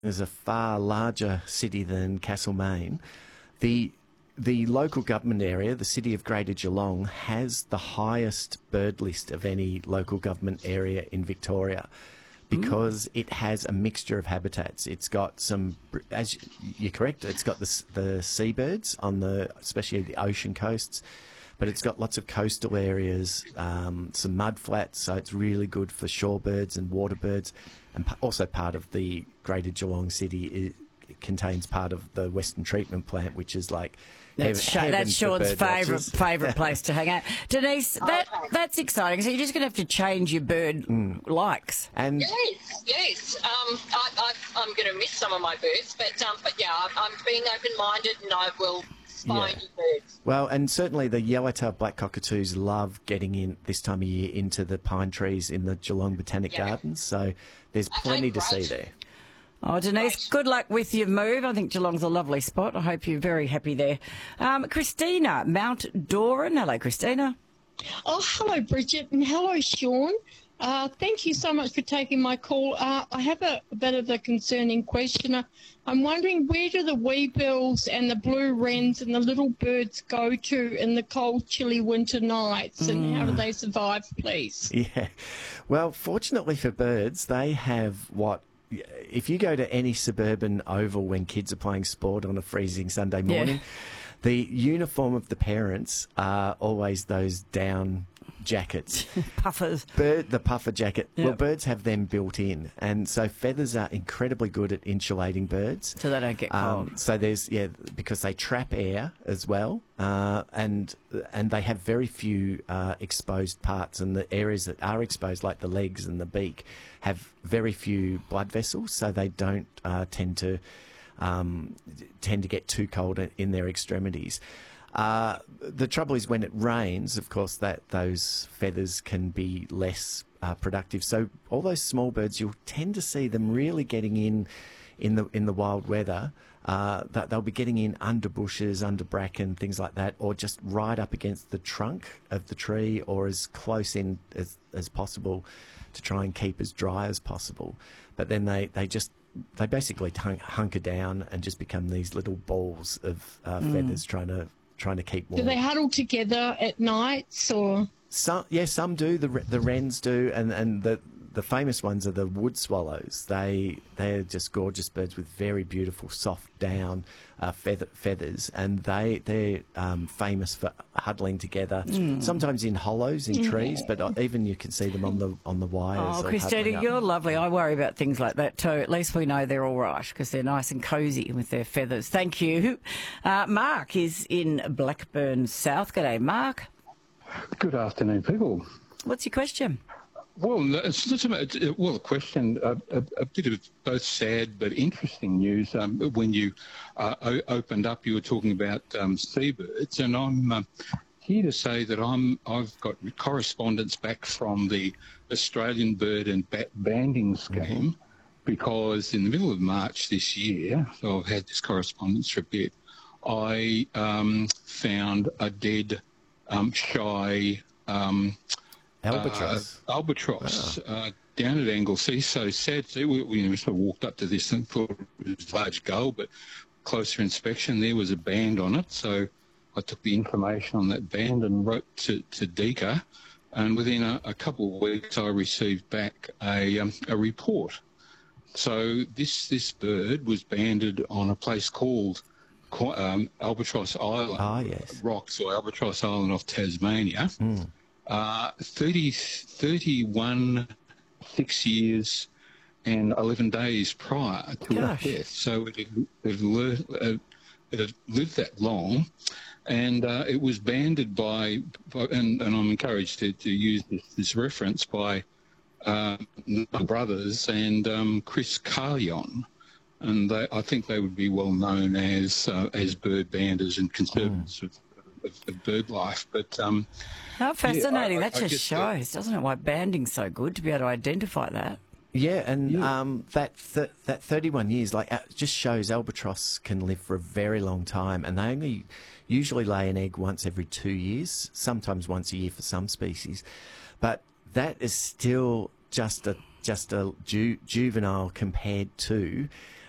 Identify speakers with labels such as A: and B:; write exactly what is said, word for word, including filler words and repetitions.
A: is a far larger city than Castlemaine. The the local government area, the city of Greater Geelong, has the highest bird list of any local government area in Victoria because mm. it has a mixture of habitats. It's got some, as you're correct, it's got the, the seabirds on the, especially the ocean coasts, but it's got lots of coastal areas, um, some mud flats, so it's really good for shorebirds and water birds. And also part of the Greater Geelong city is, it contains part of the Western Treatment Plant, which is like
B: that's,
A: heaven,
B: that's Sean's favourite favourite place to hang out. Denise, that
C: okay.
B: that's exciting. So you're just going to have to change your bird mm. likes.
A: And
C: yes, yes. Um, I, I, I'm going to miss some of my birds, but um, but yeah, I'm, I'm being open-minded, and I will find
A: Yeah.
C: new birds.
A: Well, and certainly the yellow-tailed black cockatoos love getting in this time of year into the pine trees in the Geelong Botanic
C: Yeah.
A: Gardens, so there's
C: Okay,
A: plenty to
C: great.
A: see there.
B: Oh, Denise,
C: Right.
B: good luck with your move. I think Geelong's a lovely spot. I hope you're very happy there. Um, Christina, Mount Doran. Hello, Christina.
D: Oh, hello, Bridget, and hello, Sean. Uh, thank you so much for taking my call. Uh, I have a, a bit of a concerning question. Uh, I'm wondering, where do the weebills and the blue wrens and the little birds go to in the cold, chilly winter nights, and how do they survive, please?
A: Yeah. Well, fortunately for birds, they have what, if you go to any suburban oval when kids are playing sport on a freezing Sunday morning,
B: Yeah.
A: the uniform of the parents are always those down jackets.
B: Puffers.
A: Bird, the puffer jacket.
B: Yep.
A: Well, birds have them built in, and so feathers are incredibly good at insulating birds.
B: So they don't get cold.
A: Um, so there's yeah, because they trap air as well, uh, and and they have very few uh, exposed parts, and the areas that are exposed, like the legs and the beak, have very few blood vessels, so they don't uh, tend to um, tend to get too cold in their extremities. Uh, the trouble is when it rains, of course, that those feathers can be less uh, productive. So all those small birds, you'll tend to see them really getting in in the in the wild weather. Uh, that they'll be getting in under bushes, under bracken, things like that, or just right up against the trunk of the tree, or as close in as as possible to try and keep as dry as possible. But then they they just they basically hun- hunker down and just become these little balls of uh,
B: Mm.
A: feathers trying to. trying to keep warm.
D: Do they huddle together at nights, or?
A: Some, yeah, some do. The the wrens do, and, and the the famous ones are the wood swallows. They they're just gorgeous birds with very beautiful soft down uh, feather, feathers, and they they're um, famous for huddling together.
B: Mm.
A: Sometimes in hollows in trees, but even you can see them on the on the wires.
B: Oh,
A: or
B: Christina,
A: huddling up.
B: you're lovely. I worry about things like that too. At least we know they're all right because they're nice and cosy with their feathers. Thank you. Uh, Mark is in Blackburn South. G'day, Mark.
E: Good afternoon, people.
B: What's your question?
E: Well, it's not about, well, a question, a, a, a bit of both sad but interesting news. Um, when you uh, o- opened up, you were talking about um, seabirds, and I'm uh, here to say that I'm I've got correspondence back from the Australian Bird and Bat Banding Scheme, because in the middle of March this year, so I've had this correspondence for a bit, I um, found a dead um, shy um,
A: Albatross.
E: Uh, albatross uh, down at Anglesea. So sad. So we, we, we sort of walked up to this and thought it was a large gull, but closer inspection, there was a band on it. So I took the information on that band and wrote to, to DECA, and within a, a couple of weeks I received back a, um, a report. So this this bird was banded on a place called um, Albatross Island,
A: Ah, yes.
E: Rocks, or Albatross Island off Tasmania.
A: Mm.
E: Uh, thirty, thirty-one, six years and eleven days prior to
B: Gosh.
E: its death. So it had, it, had learned, uh, it had lived that long, and uh, it was banded by, by and, and I'm encouraged to, to use this, this reference by uh, my brothers and um, Chris Carlion. And they, I think they would be well known as uh, as bird banders and conservators mm. of, of, of bird life. But um,
B: How fascinating.
E: Yeah, I-
B: that
E: I
B: just
E: guess
B: shows, doesn't it, why banding's so good to be able to identify that.
A: Yeah, and
E: Yeah.
A: Um, that th- that thirty-one years, like, uh, just shows albatross can live for a very long time, and they only usually lay an egg once every two years, sometimes once a year for some species. But that is still just a just a ju- juvenile compared to